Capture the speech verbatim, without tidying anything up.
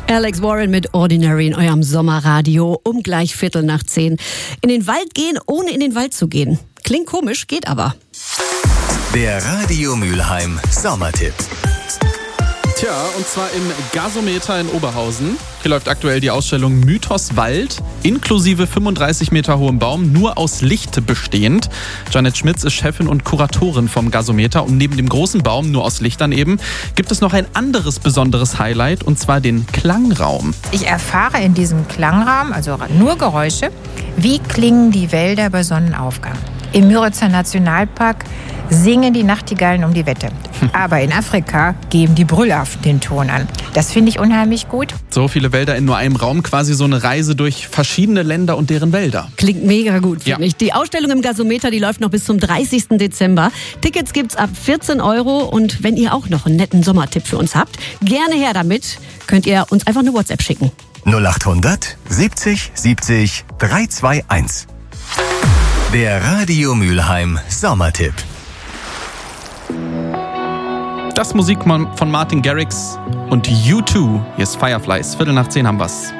Alex Warren mit Ordinary in eurem Sommerradio um gleich Viertel nach zehn. In den Wald gehen, ohne in den Wald zu gehen. Klingt komisch, geht aber. Der Radio Mülheim Sommertipp. Tja, und zwar im Gasometer in Oberhausen. Hier läuft aktuell die Ausstellung Mythos Wald, inklusive fünfunddreißig Meter hohem Baum, nur aus Licht bestehend. Janet Schmitz ist Chefin und Kuratorin vom Gasometer. Und neben dem großen Baum, nur aus Lichtern eben, gibt es noch ein anderes besonderes Highlight, und zwar den Klangraum. Ich erfahre in diesem Klangraum, also nur Geräusche, wie klingen die Wälder bei Sonnenaufgang. Im Müritzer Nationalpark singen die Nachtigallen um die Wette. Aber in Afrika geben die Brüllaffen den Ton an. Das finde ich unheimlich gut. So viele Wälder in nur einem Raum, quasi so eine Reise durch verschiedene Länder und deren Wälder. Klingt mega gut, finde Ja. ich. Die Ausstellung im Gasometer, die läuft noch bis zum dreißigsten Dezember. Tickets gibt's ab vierzehn Euro. Und wenn ihr auch noch einen netten Sommertipp für uns habt, gerne her damit. Könnt ihr uns einfach eine WhatsApp schicken. null achthundert siebzig siebzig dreihundertzweiundzwanzig. Der Radio Mülheim Sommertipp. Das Musik von Martin Garrix und U zwei. Hier ist Fireflies. Viertel nach zehn haben wir's.